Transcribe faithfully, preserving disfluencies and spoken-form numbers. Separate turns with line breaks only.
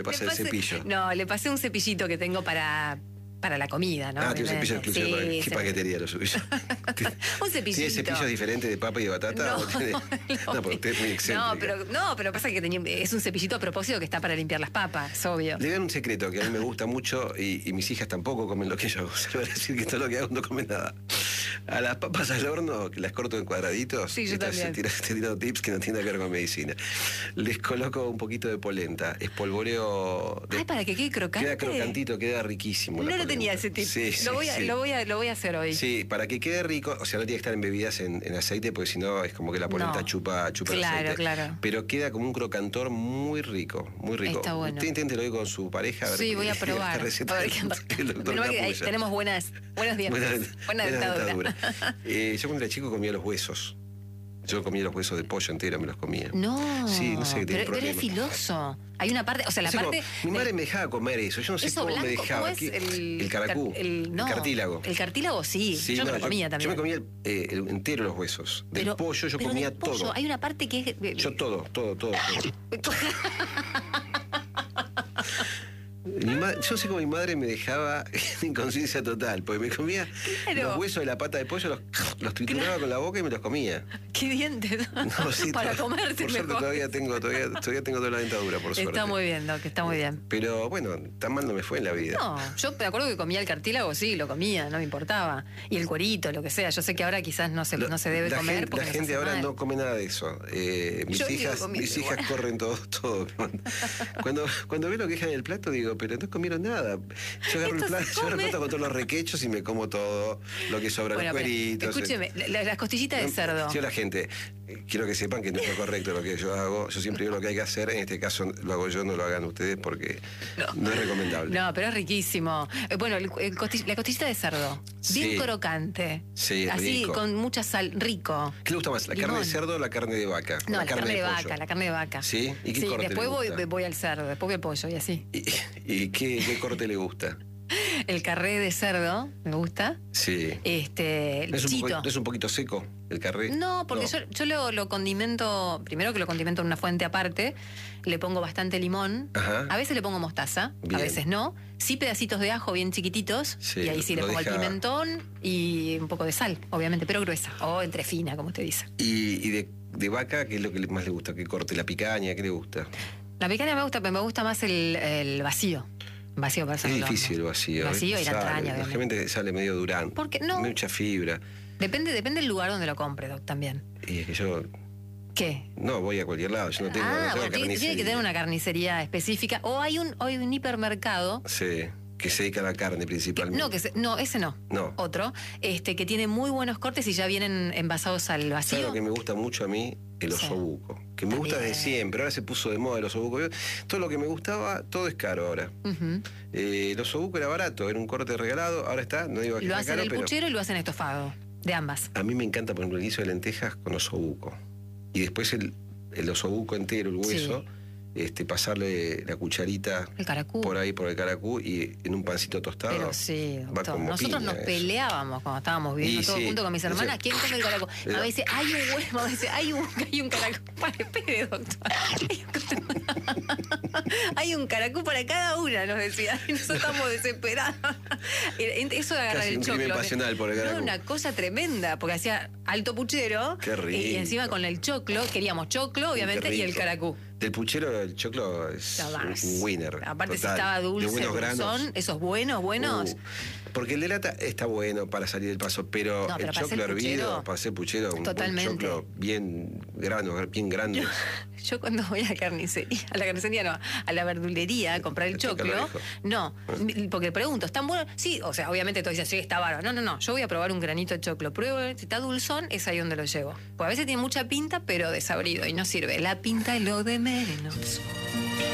Le pasé
Le
el
pasé-
cepillo.
No, le pasé un cepillito que tengo para, para la comida, ¿no?
Ah, tiene un cepillo
Obviamente.
exclusivo. para-
Sí,
¿Qué
sí.
paquetería lo suyo?
Un cepillito.
¿Tiene cepillos diferentes de papa y de batata?
No,
¿O tiene-
no,
no, porque usted es muy excéntrica.
no, pero, no, pero pasa que tenía- es un cepillito a propósito que está para limpiar las papas, es obvio.
Le dan un secreto que a mí me gusta mucho y, y mis hijas tampoco comen lo que yo hago. Se lo voy a decir que todo lo que hago no comen nada. A las papas al horno, que las corto en cuadraditos.
Sí, yo
Estas-
también.
Estoy estoy tirando tips que no tienen que ver con medicina. Les coloco un poquito de polenta. Espolvoreo. De,
Ay, para que quede crocante.
queda crocantito, queda riquísimo.
No
la
lo
polenta.
tenía ese tip.
Sí, sí,
lo, voy a,
sí.
lo, voy a, lo voy a hacer hoy.
Sí, para que quede rico, o sea, no tiene que estar embebidas en, en aceite, porque si no es como que la polenta
No.
chupa, chupa el
Claro,
aceite.
claro.
Pero queda como un crocantor muy rico, muy rico.
Está bueno.
Usted inténtelo hoy con su pareja. A ver
Sí,
qué-
voy a
esta
probar.
receta
A ver qué
del-
anda.
del doctor
Menos mal que ahí
Capulla.
tenemos buenas, buenos dientes.
Buena,
Buena,
buena
dentadura.
Eh, yo cuando era chico comía los huesos. Yo comía los huesos de pollo entero, me los comía.
No,
Sí, no sé qué tiene
pero, pero es
problema.
filoso. Hay una parte, o sea, la
No sé
parte...
cómo- mi madre me dejaba comer eso, yo no sé
Eso
cómo me
blanco,
dejaba.
¿cómo es?
¿Qué?
El,
el caracú,
car- el, no,
el cartílago.
El cartílago sí,
Sí,
yo
no,
me lo comía también.
Yo me comía el, eh, el- entero los huesos. Del
Pero-
pollo yo
pero
comía
del pollo
todo.
Hay una parte que es...
Yo todo, todo, todo. todo. Mi ma- yo sé cómo mi madre me dejaba en inconsciencia total, porque me comía
Claro.
los huesos de la pata de pollo, los, los trituraba con la boca y me los comía.
¿Qué dientes?
No, sí,
Para
to-
comerte
Por suerte
mejor.
todavía tengo, todavía, todavía tengo toda la dentadura, por suerte.
Está muy bien, Doc, está muy bien.
Pero bueno, tan mal no me fue en la vida.
No, yo me acuerdo que comía el cartílago, sí, lo comía, no me importaba. Y el cuerito, lo que sea. Yo sé que ahora quizás no se,
Lo-
no se debe
la
comer
gente,
porque
la
nos
gente
hace
ahora
mal.
no come nada de eso. Eh, mis
Yo sigo
hijas,
comiendo
mis hijas
igual.
corren todo, todo. Cuando, cuando veo lo que dejan en el plato, digo, pero no comieron nada. Yo agarro el
Esto se
plato, yo agarro el
come.
plato con todos los requechos y me como todo lo que sobra,
Bueno,
los
pero,
cueritos.
escúcheme, la- las costillitas de cerdo.
Yo la gente, eh, quiero que sepan que no es lo correcto lo que yo hago. Yo siempre digo lo que hay que hacer. En este caso lo hago yo, no lo hagan ustedes porque no, es recomendable.
No, pero es riquísimo. Eh, Bueno, el- el costi- la costillita de cerdo, bien
Sí.
crocante.
Sí,
Así,
rico.
con mucha sal, rico.
¿Qué le gusta más, la carne de
Limón.
cerdo o la carne de vaca?
No, la, carne, de,
pollo.
vaca, la carne de vaca.
¿Sí? ¿Y qué corte le
después voy,
gusta?
voy al cerdo, después voy al pollo y así.
¿Y, y qué, qué corte le gusta?
El carré de cerdo, me gusta.
Sí.
Este, el
¿No es, un
chito.
poco- no es un poquito seco el carré?
No, porque yo, yo lo, lo condimento, primero que lo condimento en una fuente aparte, le pongo bastante limón,
Ajá.
a veces le pongo mostaza,
Bien.
a veces no, sí pedacitos de ajo bien chiquititos,
Sí,
y ahí sí le
lo
pongo
deja-
el pimentón y un poco de sal, obviamente, pero gruesa, o entre fina, como usted dice.
¿Y, y de, de vaca qué es lo que le- más le gusta? ¿Qué corte? ¿La picaña? ¿Qué le gusta?
La picaña me gusta, pero me gusta más el, el vacío, vacío para
Es
hacerlo.
difícil el vacío.
Vacío
¿eh?
y la
Sale,
entraña, obviamente.
lógicamente sale medio durán.
¿Por qué no?
Mucha fibra.
Depende, depende del lugar donde lo compre, Doc, también.
Y es que yo
¿Qué?
no voy a cualquier lado, yo no tengo, no
ah,
tengo
bueno, tiene, tiene que
carnicería.
tener una carnicería específica, o hay un, hay un hipermercado.
Sí, que se dedica a la carne
Que-
principalmente.
no, que se- no, ese no.
No.
Otro, este, que tiene muy buenos cortes y ya vienen envasados al
¿Sabes
vacío.
lo que me gusta mucho a mí? El
Sí.
osobuco. Que me gusta de
También.
siempre. Ahora se puso de moda el osobuco. Yo- Todo lo que me gustaba, todo es caro ahora.
Ujú.
Eh, el osobuco era barato, era un corte regalado. Ahora está, no digo que
Lo
está
hacen
caro,
el
pero
puchero y lo hacen estofado. De ambas.
a mí me encanta, por ejemplo, el guiso de lentejas con osobuco. Y después el, el osobuco entero, el hueso, este, pasarle la cucharita
El caracú.
por ahí, por el caracú, y en un pancito tostado.
Pero sí,
va
doctor.
como
Nosotros
piña
nos
eso.
peleábamos cuando estábamos viviendo
Y
todos
sí,
juntos con mis hermanas.
ese-
¿Quién come el caracú?
Era-
Mamá dice, hay un huevo. Mamá dice, hay un, hay un caracú. Para espere, doctor. Hay un caracú para cada una, nos decía. Y nosotros estamos desesperados. Eso de agarrar
Casi
el
un crimen
choclo.
pasional por el
No,
caracú.
una cosa tremenda, porque hacía alto puchero.
Qué rico.
Y encima con el choclo, queríamos choclo, obviamente,
Qué
y el
rico.
caracú.
Del puchero, el choclo es
La más.
un winner.
Aparte, si
total.
estaba
De
dulce,
buenos granos.
dulzón, esos buenos, buenos.
Uh, porque el de lata está bueno para salir del paso, pero,
No, pero
el
para hacer
choclo hervido,
puchero,
para hacer puchero, un
totalmente.
buen choclo bien grano, bien grande.
Yo cuando voy a la carnicería, a la carnicería no, a la verdulería a comprar el
Te toca lo
choclo,
viejo.
no, mi- porque pregunto, ¿están buenos? Sí, o sea, obviamente todos dicen, sí, está bárbaro. No, no, no, yo voy a probar un granito de choclo, pruebo, si está dulzón, es ahí donde lo llevo. Pues a veces tiene mucha pinta, pero desabrido y no sirve. La pinta es lo de menos.